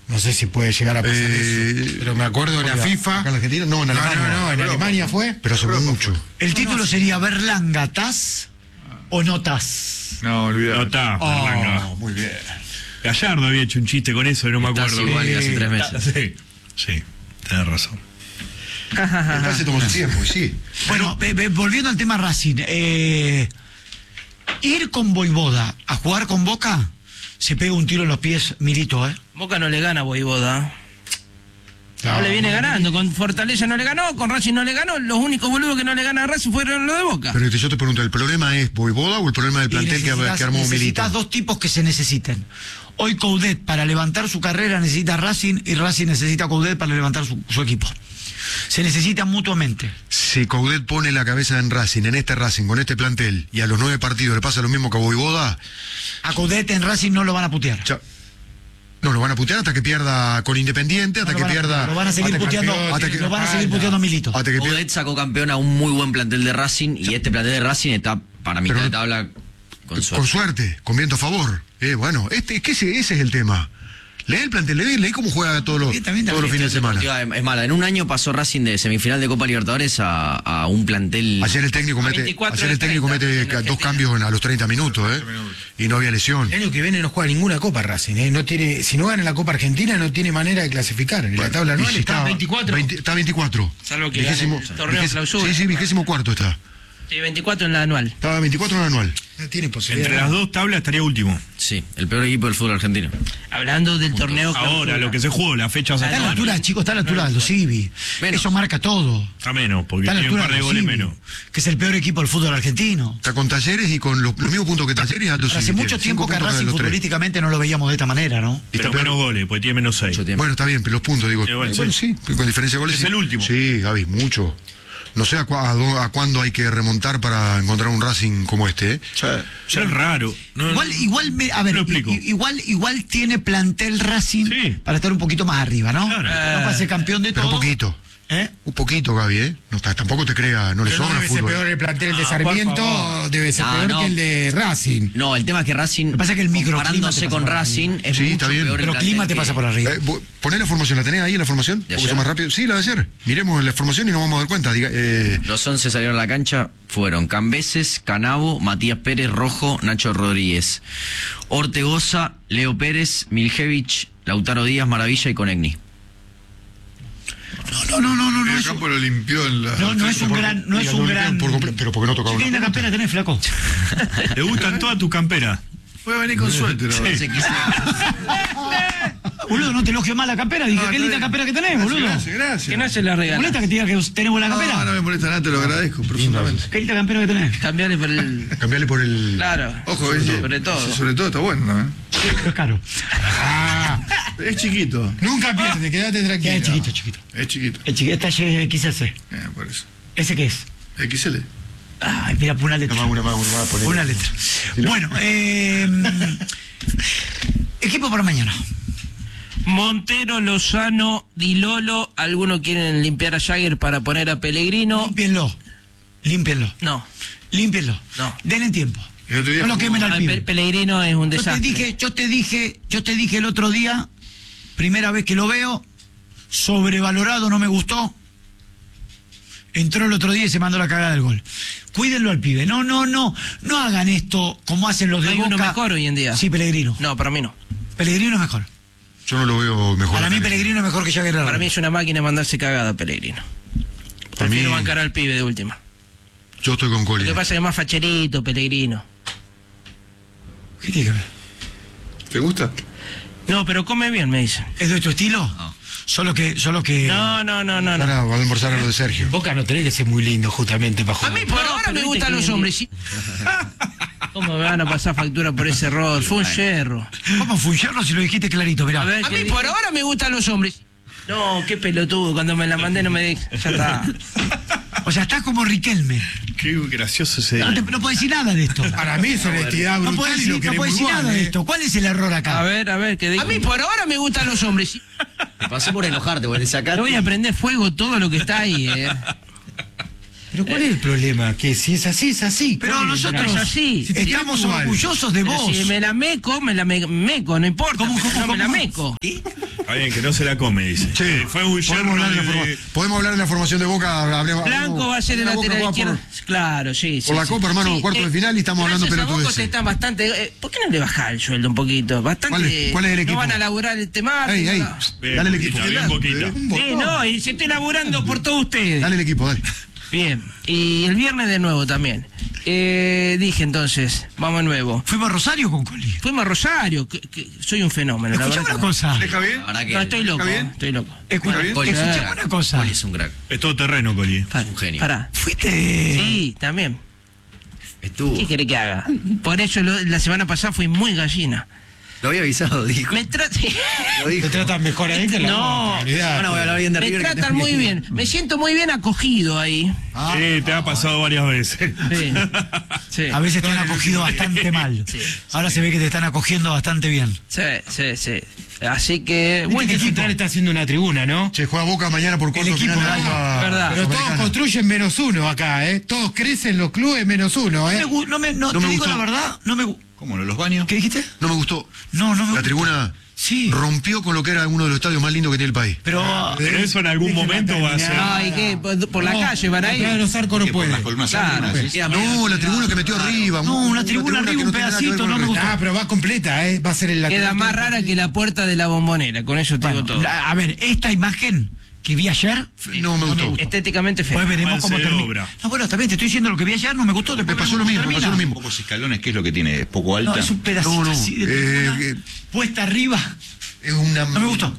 No sé si puede llegar a pasar eso. Pero me acuerdo de la FIFA. ¿Acá en Argentina? No, en Alemania. No, en Alemania fue. Pero hace mucho. El título sería Berlanga, ¿tás o no tás? No, olvidate. No está, Berlanga. Muy bien. Gallardo había hecho un chiste con eso y no me Estás acuerdo. igual que hace 3 meses. Sí, tenés razón. Entonces se tomó su tiempo, y sí. Bueno, volviendo al tema Racing, ir con Voivoda a jugar con Boca, se pega un tiro en los pies Milito, Boca no le gana a Voivoda. No le viene ganando, con Fortaleza no le ganó, con Racing no le ganó, los únicos boludos que no le ganan a Racing fueron los de Boca. Pero yo te pregunto, ¿el problema es Voivoda o el problema del plantel que armó Milito? Necesitas dos tipos que se necesiten. Hoy Coudet para levantar su carrera necesita Racing y Racing necesita Coudet para levantar su equipo. Se necesitan mutuamente. Si Coudet pone la cabeza en Racing, en este Racing, con este plantel, y a los 9 partidos le pasa lo mismo que a Voivoda... A Coudet en Racing no lo van a putear. No, lo van a putear hasta que pierda con Independiente, hasta que pierda... Lo van a seguir puteando, lo van a seguir puteando a Milito. Coudet sacó campeón a un muy buen plantel de Racing, y este plantel de Racing está para mitad de tabla con suerte. Con suerte, con viento a favor. Bueno, ese es el tema. Lee el plantel, lee cómo juega todos los fines de semana. Es mala, en un año pasó Racing de semifinal de Copa Libertadores a un plantel... Ayer el técnico mete 2 cambios a los 30 minutos, y no había lesión. El año que viene no juega ninguna Copa Racing, no tiene, si no gana la Copa Argentina no tiene manera de clasificar. En la tabla anual está 24. Está 24. Salvo que gane el torneo de clausura. Sí, 24 está. Sí, 24 en la anual. Estaba 24 en la anual. No tiene posibilidad. Entre las dos tablas estaría último. Sí, el peor equipo del fútbol argentino. Hablando del torneo ahora, clausura. lo que se jugó, la fecha... Está a la altura, chicos, está a la altura de los Civi. Eso marca todo. Está menos, porque Está a la tiene un altura par de los goles Civi, menos. que es el peor equipo del fútbol argentino. Está con Talleres y con los mismos puntos que Talleres. Hace mucho tiempo que a Racing futbolísticamente no lo veíamos de esta manera, ¿no? Pero menos goles, porque tiene menos 6. Bueno, está bien, pero los puntos, digo. Bueno, sí, con diferencia de goles. Es el último. Sí, Gaby, mucho. No sé a cuándo hay que remontar para encontrar un Racing como este, Es raro. Igual tiene plantel Racing para estar un poquito más arriba, ¿no? Claro. No para ser campeón de todo. Pero poquito. Un poquito, Gaby, No, tampoco te crea, no le sobra debe fútbol. ser peor el plantel de Sarmiento, debe ser peor que el de Racing. No, el tema es que Racing, pasa que el comparándose con Racing, es mucho está bien. peor Pero el clima te pasa por arriba. Poné la formación, ¿la tenés ahí en la formación? ¿Un poquito más rápido? Sí, la de ayer. Miremos la formación y nos vamos a dar cuenta. Los 11 salieron a la cancha, fueron Cambeses, Canavo, Matías Pérez, Rojo, Nacho Rodríguez, Ortegoza, Leo Pérez, Miljevich, Lautaro Díaz, Maravilla y Conegni. No. El campo lo limpió en la... No es un gran... Pero porque no tocaba ¿Qué linda campera tenés, flaco? ¿Te gustan todas tus camperas? Puede venir con suerte, Boludo, no te elogio más la campera. Dije, qué linda campera que tenés, boludo. Gracias. Que no se la ¿Te regala. molesta que te diga que tenés buena campera? No me molesta nada, te lo agradezco profundamente. Qué linda campera que tenés. Cambiarle por el... Cambiarle por el... Claro. Ojo, sobre todo. Sobre todo está bueno, Es caro. Es chiquito. Nunca pierde, quédate tranquilo. Es chiquito. Es chiquito. El chiquito está XS. Por eso. ¿Ese qué es? XL. Ay, mira, por una letra. Una letra. Bueno, equipo para mañana. Montero, Lozano, Di Lolo. Algunos quieren limpiar a Jagger para poner a Pellegrino. Límpienlo. No. Límpienlo. No. Denle tiempo. El otro día No lo quemen al pibe. Pellegrino es un desastre. Yo te dije el otro día, primera vez que lo veo, sobrevalorado, no me gustó. Entró el otro día y se mandó la cagada del gol. Cuídenlo al pibe. No hagan esto como hacen los de ¿Hay Boca. uno mejor hoy en día? Sí, Pellegrino. No, para mí no. Pellegrino es mejor. Yo no lo veo mejor. Para mí Pellegrino es mejor que Jagger. Para mí es una máquina de mandarse cagada Pellegrino. Prefiero bancar al pibe de última. Yo estoy con Coli. Lo que pasa es que es más facherito, Pellegrino. ¿Qué tiene que ver? ¿Te gusta? No, pero come bien, me dicen. ¿Es de tu estilo? No. Solo que... No. Ahora va a almorzar a lo de Sergio. Boca no tenés que ser muy lindo justamente para jugar. A mí por ahora me gustan los hombres. ¿Cómo me van a pasar factura por ese error? Fue un yerro. ¿Cómo fue un yerro si lo dijiste clarito? Mirá. A mí por ahora me gustan los hombres. No, qué pelotudo. Cuando me la mandé no me dije. Ya está. O sea, estás como Riquelme. Qué gracioso ese. No puedes decir nada de esto. Para mí es honestidad brutal. No puedes y lo decir querés muy nada mal, de esto. ¿Cuál es el error acá? A ver, ¿qué digo? A mí por ahora me gustan los hombres. Te pasó por enojarte, porque le sacaste. Te voy a prender fuego todo lo que está ahí, Pero ¿cuál es el problema? Que si es así, es así. Pero ¿Cuál es el nosotros drama? es así. Si te estamos igual. orgullosos de Pero vos. si me la meco, no importa. ¿Cómo, pero cómo, no me la cómo? meco. Está bien, que no se la come, dice. Che, Fue un yerno podemos hablar de la formación de Boca. Blanco va a ser el Boca lateral juega izquierdo. Claro, sí. por la sí, Copa, hermano, sí, cuarto de final y estamos hablando gracias a vos pelotudeces. te están bastante. ¿Por qué no le bajás el sueldo un poquito? Bastante. ¿Cuál es el equipo? No van a laburar el tema. Ey, ey, Bien, dale el Boquita, equipo. bien, Boquita. Sí, no, y se estoy laburando por todos ustedes. Dale el equipo, dale. Bien, y el viernes de nuevo también. Dije entonces, vamos de nuevo. Fuimos a Rosario con Coli. Fuimos a Rosario, que soy un fenómeno. la Escuchame verdad una cosa. ¿Deja bien? La verdad que No, estoy loco, ¿Está bien? estoy loco. Escuchame Coli es un escuchame crack. una cosa. Coli es un crack. Es todo terreno, Coli. Pará, Un genio. Pará. Fuiste. Sí, también. Estuvo. ¿Qué querés que haga? Por eso la semana pasada fui muy gallina. Lo había avisado, dijo. Me tratan... Lo dijo. Te tratan mejor ahí que la No. Boca, olvidate. Ahora voy a hablar bien de Me River. que tratan muy bien. Me siento muy bien acogido ahí. Sí, te ha pasado varias veces. Sí. Sí. A veces te han acogido bastante mal. Sí. Ahora se ve que te están acogiendo bastante bien. Sí, sí, sí. Así que... Viste Buen que equipo. Central está haciendo una tribuna, ¿no? Che, juega Boca mañana por cuarto de equipo, final de la ¿verdad? Copa Verdad. Pero todos Sudamericana. construyen -1 acá, ¿eh? Todos crecen los clubes -1, ¿eh? No, No te me digo gustó. la verdad, no me ¿Cómo, los baños? ¿Qué dijiste? No me gustó. No me La gusta. tribuna Sí. rompió con lo que era uno de los estadios más lindos que tiene el país. Pero Pero eso en algún momento va a ser. Ay, ¿qué? ¿Por la calle van La ahí? de los arcos no puede. Claro. No, la tribuna que metió arriba. No, una tribuna arriba, que un tiene nada que ver pedacito, con no el me resto. gusta. Ah, pero va completa, ¿eh? Va a ser el lateral. Queda más rara que la puerta de la bombonera, con eso te digo todo. a ver, esta imagen que vi ayer, No me gustó. Estéticamente feo. pues veremos Avance cómo de termina. obra. No, bueno, también te estoy diciendo lo que vi ayer, no me gustó. Me Después pasó lo veremos mismo, me cómo pasó lo termina. mismo. Pocos escalones, ¿qué es lo que tiene? ¿Es poco alta? No, es un pedacito No, así de tribuna, puesta arriba. Es una. No me gustó.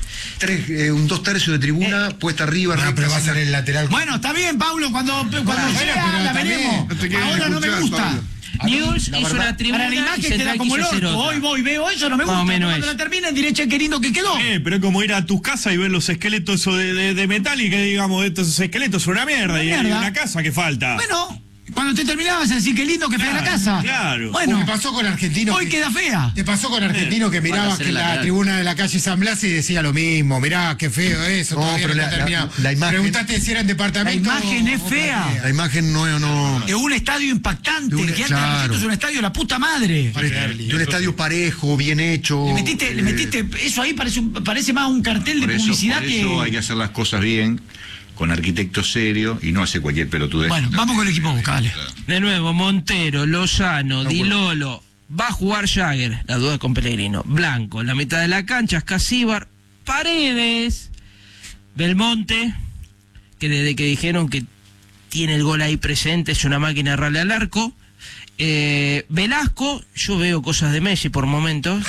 Un 2/3 de tribuna puesta arriba. No, recta, pero va a así. ser el lateral. Bueno, está bien, Pablo, cuando Bueno, sea, pero la también, veremos. no te quieren Ahora no me escuchar, gusta. Pablo. News hizo una tribuna Para la y imagen queda Central como quiso el hacer orto. otra. Hoy voy, veo eso, no me gusta. Más o menos Cuando eso. la terminen, diré, che, qué lindo que quedó. Pero es como ir a tus casas y ver los esqueletos esos de metal y que digamos, estos esqueletos son una mierda. Una Y hay mierda. una casa que falta. Bueno, cuando te terminabas a decir qué lindo que fea la casa. Claro. Bueno, Me pasó con Argentino. hoy queda fea. Te pasó con Argentino que mirabas Van a ser que el la lateral. tribuna de la calle San Blas y decía lo mismo. Mirá, qué feo eso. No, todavía pero no la- está terminado. la imagen- Preguntaste si eran departamentos. La imagen es o fea. partida. La imagen no. De un estadio impactante. De un- que antes claro. Argentino es un estadio de la puta madre. De un estadio parejo, bien hecho. Le metiste, eso ahí parece más un cartel de Por eso, publicidad por que. eso hay que hacer las cosas bien, con arquitectos serios y no hacer cualquier pelotudez. Bueno, vamos con el equipo Boca, dale. De nuevo, Montero, Lozano, Di Lolo. Va a jugar Jagger, la duda con Pellegrino. Blanco, en la mitad de la cancha, Escasíbar, Paredes, Belmonte, que desde que dijeron que tiene el gol ahí presente, es una máquina de errarle al arco. Velasco, yo veo cosas de Messi por momentos.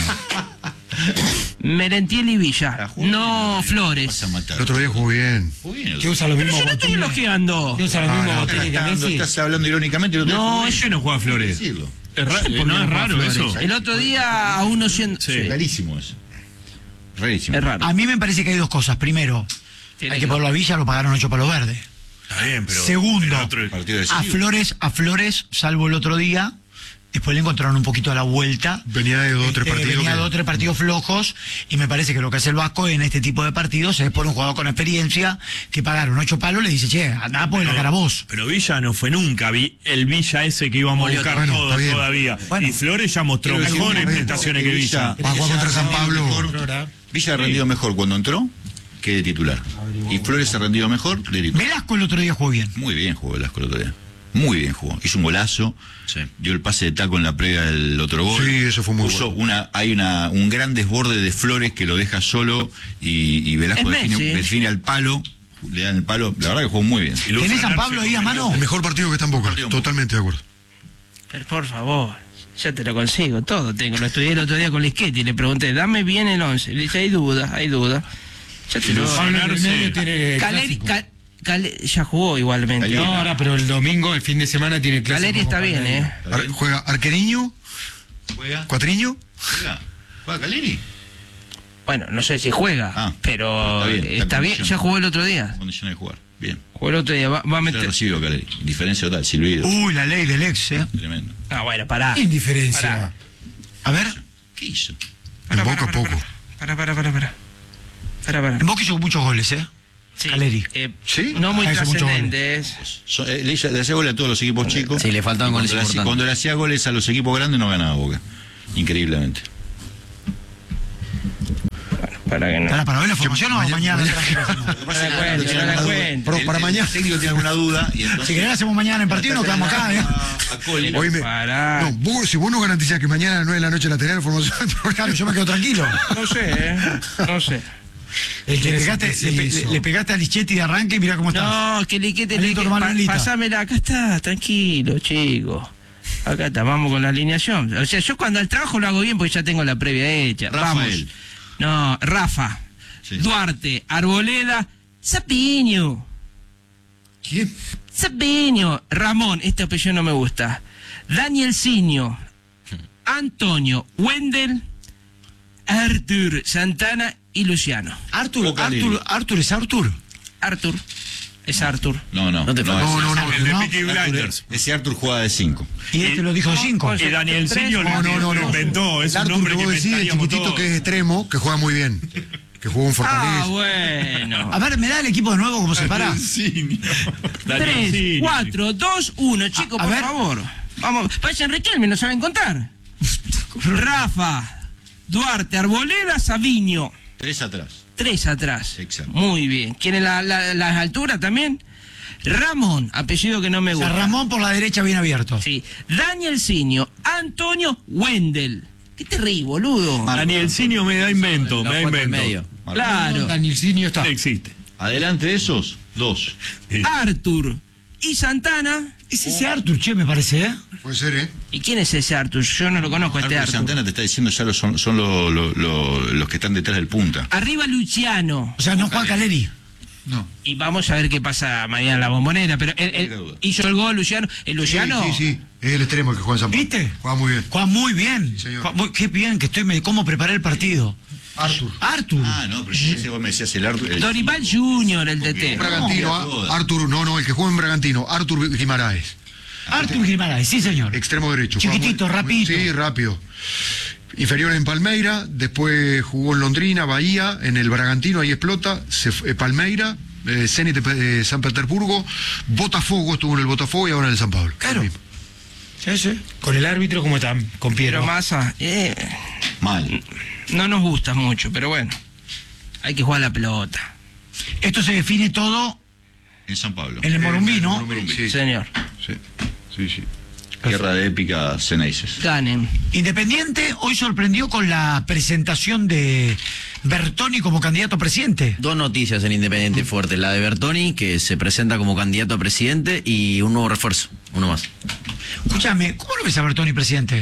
Merentiel y Villa, no Flores. El otro día jugó bien. Que usa los mismos Yo no estoy botines. elogiando. Que usa los mismos botines que Messi. Estás hablando irónicamente. el otro día No, jugó ese no juega Flores. bien. Decirlo. No es raro eso. El otro día a uno siendo... Sí. Sí, Rarísimo eso. Rarísimo. es raro. A mí me parece que hay dos cosas. Primero, Tiene hay que que- por la Villa lo pagaron 8 palos verdes. Está bien, pero. Segundo, el otro- Partido A decisivo. Flores, salvo el otro día, después le encontraron un poquito a la vuelta. Venía de 2 o 3 partidos. Venía que- de 2 o 3 partidos flojos y me parece que lo que hace el Vasco en este tipo de partidos es por un jugador con experiencia que pagaron 8 palos, le dice, che, andá a poner la cara vos. Pero Villa no fue nunca el Villa ese que íbamos a buscar Bueno, todos está bien. todavía. Bueno. Y Flores ya mostró Quiero decir, mejores está bien, prestaciones que porque Villa. Va a jugar contra San Pablo. Villa ha rendido mejor cuando entró que de titular. Y Flores ha rendido mejor de titular. Velasco el otro día jugó bien. Muy bien jugó Velasco el otro día. Muy bien jugó. Hizo un golazo. Sí. Dio el pase de taco en la previa del otro gol. Sí, eso fue muy Puso bueno. hay un gran desborde de Flores que lo deja solo y Velasco Es Messi. define al palo. Le dan el palo. La verdad que jugó muy bien. Y lo ¿Tenés usa San Narci Pablo ahí a como mano? El mejor partido que está en Boca. Totalmente de acuerdo. Pero por favor, ya te lo consigo, todo tengo. Lo estudié el otro día con Lischetti y le pregunté, dame bien el 11. Le dice, hay dudas. Ya te lo... Pablo en el medio Sí. tiene Caleri, clásico. ya jugó igualmente. Caleri. No, ahora, pero el domingo, el fin de semana, tiene clásico. Caleri está con bien, Palmeiras. Juega Arqueriño, ¿Juega? Cuatriño. ¿Juega Caleri? Bueno, no sé si juega, Ah, pero está bien, está está en bien. condición. Ya jugó el otro día. Condiciones de jugar. Bien. Jugó el otro día. Va a Ya meter... recibió Caleri. Diferencia total. Silvido. Uy, la ley del ex, Tremendo. Ah, bueno, pará. ¿Qué indiferencia? Pará. A ver, ¿Qué hizo? En Boca poco. Pará. en Boca hizo muchos goles, Sí. Caleri. ¿Sí? No muy Hace muchos trascendente. Le hacía goles a todos los equipos chicos. Sí, le faltaban Y goles cuando importantes. cuando le hacía goles a los equipos grandes no ganaba Boca. Increíblemente. Para que no. ¿Para ver la formación o mañana? Para mañana. El técnico tiene alguna duda y Si entonces... querés hacemos mañana en partido, nos quedamos acá, ¿eh? A Coli. Oíme, Pará. no, si vos no garantizás que mañana a las 9 de la noche la tenés la formación, Claro, yo me quedo tranquilo. No sé, no sé. Le pegaste a Lichetti de arranque y mirá cómo está. No, que Liquete, Alito, hermano, Alita. pasámela, acá está, tranquilo, chico. Acá está, vamos con la alineación. O sea, yo cuando al trabajo lo hago bien porque ya tengo la previa hecha. Rafael. Vamos. No, Rafa, Sí. Duarte, Arboleda, Sapiño. ¿Quién? Sapiño, Ramón, este apellido no me gusta. Daniel Ciño, Antonio, Wendel, Artur, Santana y Luciano. Artur es Artur. Artur, es Artur. No. No te faltes. no. El de no. Peaky Blinders. Ese Arthur juega de 5. Y este lo dijo de 5. Y Daniel Ciño No. lo inventó. Es El un Artur nombre que que vos decís, el inventaríamos chiquitito todos. que es extremo, que juega muy bien. Que juega un Fortaleza. Ah, bueno. A ver, ¿me da el equipo de nuevo cómo se para? Daniel Ciño. Daniel 3, Ciño. 4, 2, 1, chicos, A por ver. favor. Vamos, vayan Riquelme, no saben contar. Rafa, Duarte, Arboleda, Sabiño. 3 atrás. 3 atrás. Exacto. Muy bien. ¿Quieren las alturas también? Ramón, apellido que no me O sea, gusta. Ramón por la derecha bien abierto. Sí. Daniel Ciño, Antonio Wendel. ¿Qué te ríes, boludo? Daniel Ciño me da invento. Los Me da cuatro en invento. medio. Claro. Danielcinho está. Existe. Adelante de esos, 2. Artur y Santana. Es ese Artur, che, me parece, ¿eh? Puede ser, ¿eh? ¿Y quién es ese Artur? Yo no lo conozco, este Arthur Artur. Santana te está diciendo ya son los que están detrás del punta. Arriba Luciano. O sea, no Juan Caleri. No. Y vamos a ver qué pasa mañana en la Bombonera. Pero él duda. hizo el gol, Luciano. El Luciano. Sí. Es el extremo el que juega en San Pablo. ¿Viste? Juega muy bien. Juega muy bien. Sí, señor. Qué bien que estoy, cómo preparé el partido. Artur. Artur. Ah, no, pero ese vos me decías el Arthur. Dorival Junior, el DT. Bragantino, todas. Artur, no, el que juega en Bragantino, Artur Guimaraes. Artur Guimaraes, sí, señor. Extremo derecho. Chiquitito, Juega rapidito. Sí, rápido. Inferior en Palmeira, después jugó en Londrina, Bahía, en el Bragantino, ahí explota, Palmeira, Zenit de San Petersburgo, Botafogo, estuvo en el Botafogo y ahora en el San Pablo. Claro. Lo mismo. Sí. Con el árbitro, ¿cómo están? Con Piero. Pero Massa, Mal. no nos gusta mucho, pero bueno. Hay que jugar la pelota. Esto se define todo En San Pablo. en el Morumbí, ¿no? Sí, Señor. sí. Guerra de épica Ceneices. Ganen. Independiente hoy sorprendió con la presentación de Bertoni como candidato a presidente. Dos noticias en Independiente fuertes. La de Bertoni, que se presenta como candidato a presidente, y un nuevo refuerzo, uno más. Escúchame, ¿cómo lo ves a Bertoni presidente?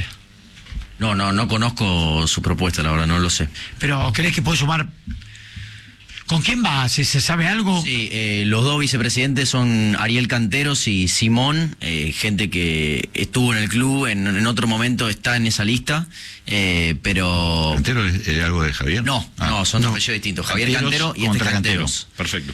No conozco su propuesta, la verdad, no lo sé. Pero ¿crees que puede sumar? ¿Con quién va? ¿Se sabe algo? Sí, los dos vicepresidentes son Ariel Canteros y Simón, gente que estuvo en el club, en otro momento está en esa lista, pero... ¿Cantero es algo de Javier? No, son dos apellidos distintos. Javier Cantero y este contra Canteros. Perfecto.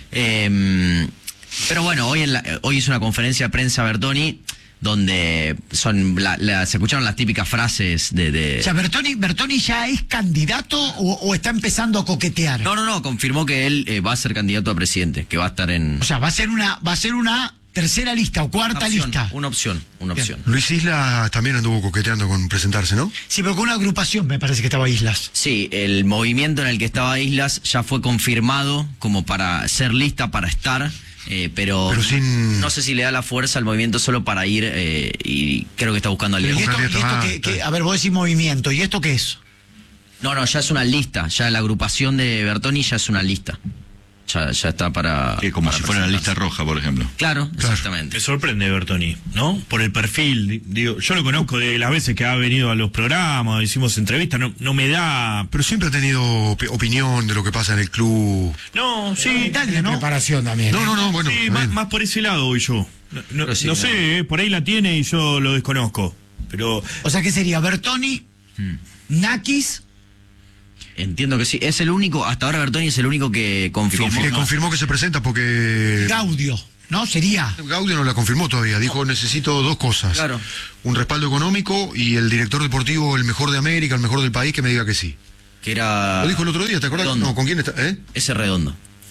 Pero bueno, hoy hizo una conferencia de prensa Bertoni donde se escucharon las típicas frases de... O sea, ¿Bertoni ya es candidato o está empezando a coquetear? No, confirmó que él va a ser candidato a presidente, que va a estar en... O sea, va a ser una tercera lista o cuarta lista. Una opción. Luis Isla también anduvo coqueteando con presentarse, ¿no? Sí, pero con una agrupación me parece que estaba Islas. Sí, el movimiento en el que estaba Islas ya fue confirmado como para ser lista para estar, pero sin... no sé si le da la fuerza al movimiento solo para ir y creo que está buscando al ¿Y León. esto a ver, vos decís movimiento, ¿y esto qué es? No, ya es una lista, ya la agrupación de Bertoni ya es una lista. Ya está para... Que como para si fuera la lista presentarse. roja, por ejemplo. Claro, exactamente. Me sorprende Bertoni, ¿no? Por el perfil, digo, yo lo conozco de las veces que ha venido a los programas, hicimos entrevistas, no me da... Pero siempre ha tenido opinión de lo que pasa en el club. No, sí. Italia, ¿no? Preparación también. No, bueno. Sí, está bien. más por ese lado voy yo. No Pero sí, no. sé, por ahí la tiene y yo lo desconozco. Pero O sea, ¿qué sería? Bertoni, Nakis, Entiendo que sí. Es el único, hasta ahora Bertoni es el único que confirmó. Que confirmó que se presenta porque Gaudio, ¿no? Sería. Gaudio no la confirmó todavía. Dijo, necesito dos cosas. Claro. Un respaldo económico y el director deportivo, el mejor de América, el mejor del país, que me diga que sí. Que era... Lo dijo el otro día, ¿te acordás? Redondo. No, ¿con quién está? Ese Redondo.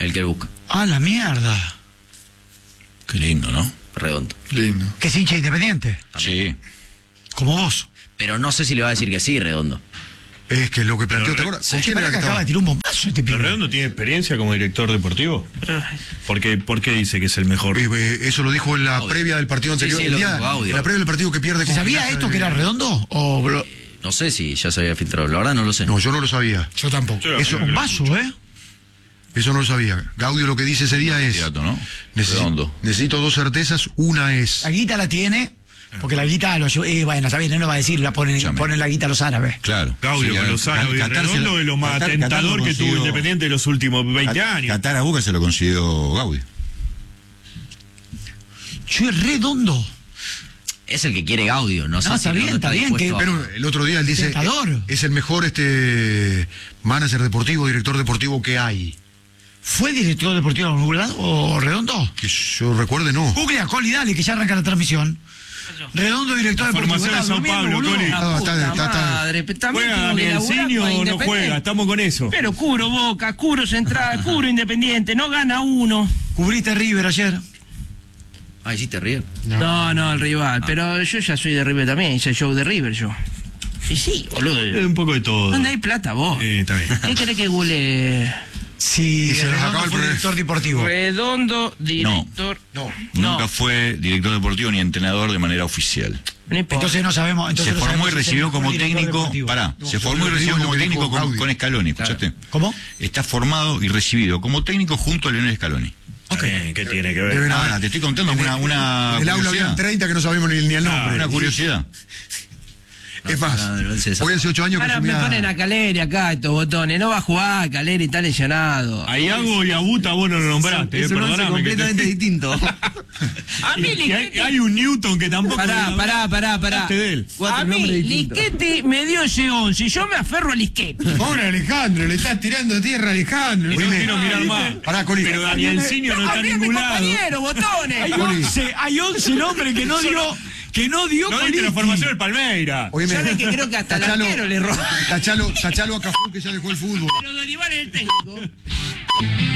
El que busca. Ah, la mierda. Qué lindo, ¿no? Redondo. Lindo. Que es hincha independiente. Sí. Como vos. Pero no sé si le va a decir que sí, Redondo. Es que lo que planteó, ¿te acuerdas? ¿Con quién Pará era que que acaba de estaba? tirar un bombazo este ¿Pero pibe. Redondo tiene experiencia como director deportivo? ¿Por qué dice que es el mejor? Eso lo dijo en la Audio. previa del partido Sí, anterior. sí, el lo día, dijo Audio. en la previa del partido que pierde ¿Se con sabía Gimnasia esto de- que era Redondo? ¿O No sé si ya se había filtrado. La verdad no lo sé. No, yo no lo sabía. Yo tampoco. Yo la Eso- primera que lo bombazo, escucho. Eso no lo sabía. Gaudio lo que dice ese día es... Candidato, ¿no? Redondo. Necesito dos certezas. Una es... la guita la tiene? Porque la guita lo bueno, está bien, él no va a decir, Escúchame. ponen la guita a los árabes. Claro. Gaudio, Sí, con Lozano y Qatar se Redondo es lo más Qatar tentador lo que tuvo consiguió- Independiente en los últimos 20 años. Qatar a Boca se lo consiguió Gaudio. Che, Redondo. Es el que quiere Gaudio, no sé No, si está bien, Redondo está bien, dispuesto que- a- Pero el otro día él dice... Tentador. Es el mejor manager deportivo, director deportivo que hay. ¿Fue director deportivo de algún lado o Redondo? Que yo recuerde, no. Googlea, Coli, dale, que ya arranca la transmisión. Redondo, director deportivo. Formación de ¿Estás Sao durmiendo, Pablo, boludo? Coli. La puta está- madre, pero también ¿Juega tengo que laburar Danielsinho para o no Independiente. juega? Estamos con eso. Pero curo Boca, curo Central, curo Independiente, no gana uno. Cubriste River ayer. Ah, hiciste River. No, el rival. Pero yo ya soy de River también, hice show de River yo. Y sí, boludo. Un poco de todo. ¿Dónde hay plata vos? Está bien. ¿Qué querés que google? Sí, Y se nos Redondo acaba el fue programa. director deportivo. Redondo, director. No. Nunca fue director deportivo ni entrenador de manera oficial. No importa. Entonces no sabemos. Entonces Se no formó y sabemos si es el recibió mejor como director técnico. deportivo. Pará, No, se formó y yo recibió digo como lo que técnico dijo Gaudio. con Scaloni. ¿Escuchaste? ¿Cómo? Está formado y recibido como técnico junto a Leonel Scaloni. ¿Qué tiene que ver? Deben Ahora, haber- te estoy contando una En el aula curiosidad. habían 30 que no sabemos ni el nombre. Una curiosidad. Es más, no, hoy hace 8 años que Ahora me asumía- ponen a Caleri acá estos botones. No va a jugar, Caleri está lesionado. A Iago y a Buta vos no lo nombraste, perdóname. distinto. A mí Hay un Newton que tampoco... Pará. Hablaste de él. A mí, Lisquete me dio ese 11. Yo me aferro a Lisquete. Pobre Alejandro, le estás tirando tierra a Alejandro. Y no quiero mirar más. Pará, Coli. Pero Danielsinho no está en ningún lado. compañero, botones. Hay 11 nombres que no dio. Que no dio No viste la Colitti. formación del Palmeira. Oíme, ¿Sabes que creo que hasta el tachalo- arquero le roba? Tachalo a Cafú que ya dejó el fútbol. Pero Dorival es el técnico.